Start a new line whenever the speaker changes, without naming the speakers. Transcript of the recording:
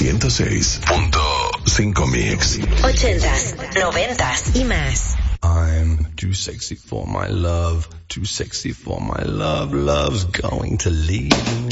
106.5 Mix.
80s, 90s y más.
I'm too sexy for my love, too sexy for my love, love's going to leave me.